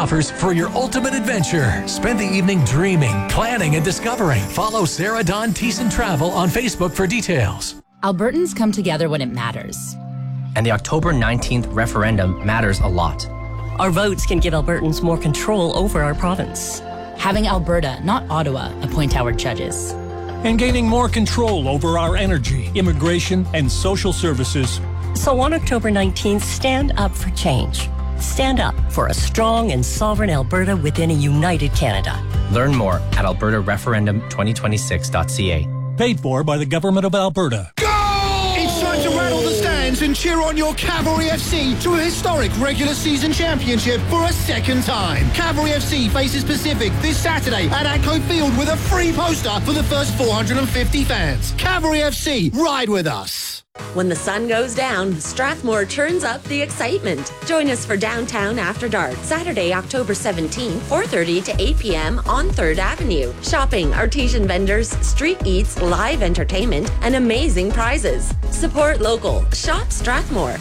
offers for your ultimate adventure. Spend the evening dreaming, planning, and discovering. Follow Sarah Dawn Thiessen Travel on Facebook for details. Albertans come together when it matters. And the October 19th referendum matters a lot. Our votes can give Albertans more control over our province. Having Alberta, not Ottawa, appoint our judges. And gaining more control over our energy, immigration, and social services. So on October 19th, stand up for change. Stand up for a strong and sovereign Alberta within a united Canada. Learn more at albertareferendum2026.ca. Paid for by the Government of Alberta. It's time to rattle the stands and cheer on your Cavalry FC to a historic regular season championship for a second time. Cavalry FC faces Pacific this Saturday at Atco Field with a free poster for the first 450 fans. Cavalry FC, ride with us. When the sun goes down, Strathmore turns up the excitement. Join us for Downtown After Dark, Saturday, October 17th, 4:30 to 8 p.m. on 3rd Avenue. Shopping, artesian vendors, street eats, live entertainment, and amazing prizes. Support local. Shop Strathmore.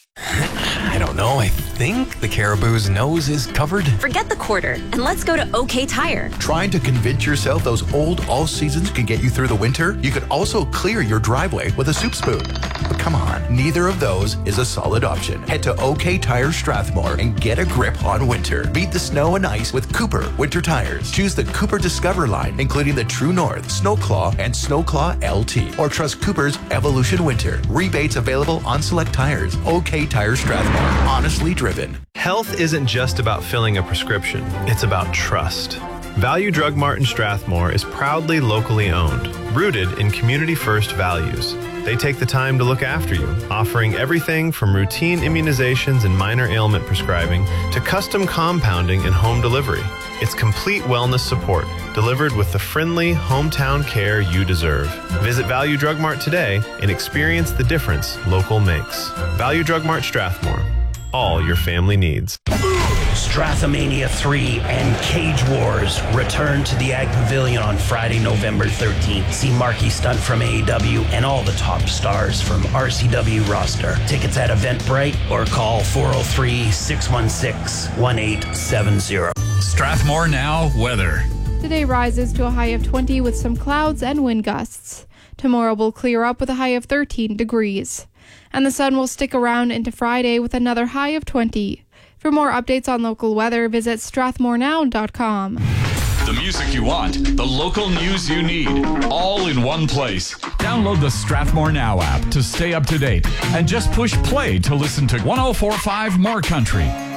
I don't know. I think the Caribou's nose is covered. Forget the quarter and let's go to OK Tire. Trying to convince yourself those old all seasons can get you through the winter? You could also clear your driveway with a soup spoon. But come on, neither of those is a solid option. Head to OK Tire Strathmore and get a grip on winter. Beat the snow and ice with Cooper Winter Tires. Choose the Cooper Discover line, including the True North, Snowclaw, and Snowclaw LT. Or trust Cooper's Evolution Winter. Rebates available on select tires. OK Tire Strathmore. Honestly driven. Health isn't just about filling a prescription. It's about trust. Value Drug Mart in Strathmore is proudly locally owned, rooted in community-first values. They take the time to look after you, offering everything from routine immunizations and minor ailment prescribing to custom compounding and home delivery. It's complete wellness support, delivered with the friendly hometown care you deserve. Visit Value Drug Mart today and experience the difference local makes. Value Drug Mart Strathmore. All your family needs. Strathamania 3 and Cage Wars return to the Ag Pavilion on Friday, November 13th. See Marky Stunt from AEW and all the top stars from RCW roster. Tickets at Eventbrite or call 403-616-1870. Strathmore Now weather. Today rises to a high of 20 with some clouds and wind gusts. Tomorrow will clear up with a high of 13 degrees. And the sun will stick around into Friday with another high of 20. For more updates on local weather, visit strathmorenow.com. The music you want, the local news you need, all in one place. Download the Strathmore Now app to stay up to date and just push play to listen to 104.5 More Country.